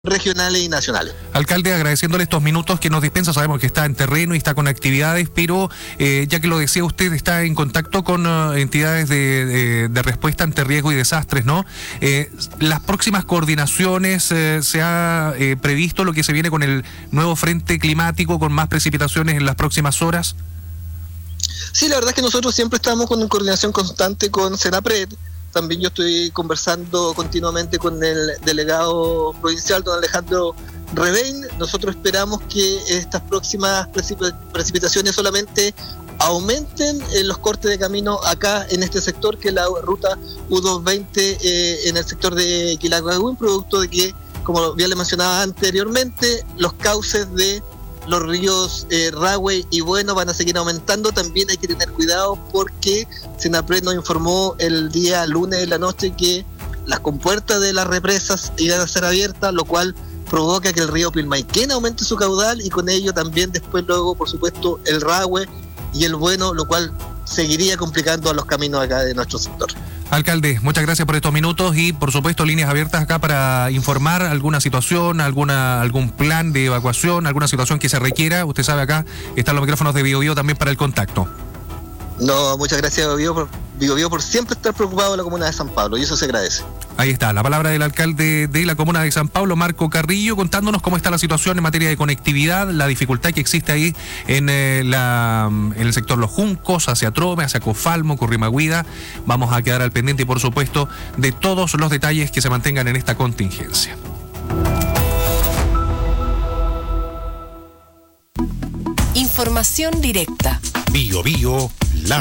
regionales y nacionales. Alcalde, agradeciéndole estos minutos que nos dispensa, sabemos que está en terreno y está con actividades, pero ya que lo decía usted, está en contacto con entidades de respuesta ante riesgo y desastres, ¿no? Las próximas coordinaciones, ¿se ha previsto lo que se viene con el nuevo frente climático, con más precipitaciones en las próximas horas? Sí, la verdad es que nosotros siempre estamos con coordinación constante con Senapred. También yo estoy conversando continuamente con el delegado provincial, don Alejandro Rebein. Nosotros esperamos que estas próximas precipitaciones solamente aumenten los cortes de camino acá en este sector, que es la ruta U220 en el sector de Quilapayún, producto de que, como bien le mencionaba anteriormente, los cauces de los ríos Rahue y Bueno van a seguir aumentando. También hay que tener cuidado porque Senapred nos informó el día lunes de la noche que las compuertas de las represas iban a ser abiertas, lo cual provoca que el río Pilmaiquén aumente su caudal y con ello también después luego, por supuesto, el Rahue y el Bueno, lo cual seguiría complicando a los caminos acá de nuestro sector. Alcalde, muchas gracias por estos minutos y por supuesto líneas abiertas acá para informar alguna situación, algún plan de evacuación, alguna situación que se requiera. Usted sabe, acá están los micrófonos de BioBio también para el contacto. No, muchas gracias BioBio por siempre estar preocupado de la comuna de San Pablo, y eso se agradece. Ahí está, la palabra del alcalde de la comuna de San Pablo, Marco Carrillo, contándonos cómo está la situación en materia de conectividad, la dificultad que existe ahí en el sector Los Juncos, hacia Trome, hacia Cofalmo, Currimahuida. Vamos a quedar al pendiente y por supuesto de todos los detalles que se mantengan en esta contingencia. Información directa. BioBio, la